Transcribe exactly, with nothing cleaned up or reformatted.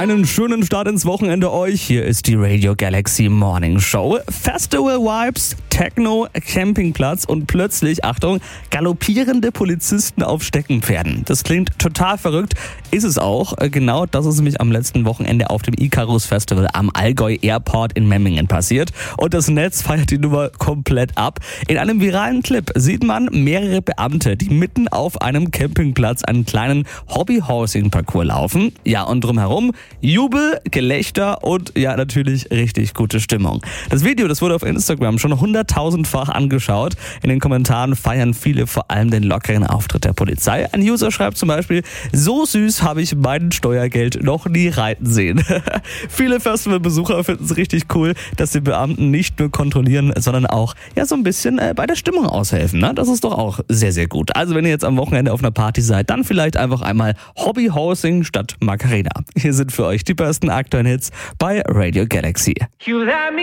Einen schönen Start ins Wochenende euch. Hier ist die Radio Galaxy Morning Show. Festival Vibes, Techno, Campingplatz und plötzlich, Achtung, galoppierende Polizisten auf Steckenpferden. Das klingt total verrückt, ist es auch. Genau das ist nämlich am letzten Wochenende auf dem Icarus Festival am Allgäu Airport in Memmingen passiert. Und das Netz feiert die Nummer komplett ab. In einem viralen Clip sieht man mehrere Beamte, die mitten auf einem Campingplatz einen kleinen Hobby-Horsing-Parcours laufen. Ja, und drumherum Jubel, Gelächter und ja, natürlich richtig gute Stimmung. Das Video, das wurde auf Instagram schon hunderttausendfach angeschaut. In den Kommentaren feiern viele vor allem den lockeren Auftritt der Polizei. Ein User schreibt zum Beispiel, so süß habe ich mein Steuergeld noch nie reiten sehen. Viele Festivalbesucher finden es richtig cool, dass die Beamten nicht nur kontrollieren, sondern auch ja so ein bisschen äh, bei der Stimmung aushelfen. Ne? Das ist doch auch sehr, sehr gut. Also wenn ihr jetzt am Wochenende auf einer Party seid, dann vielleicht einfach einmal Hobby-Horsing statt Macarena. Hier sind für euch die besten aktuellen Hits bei Radio Galaxy.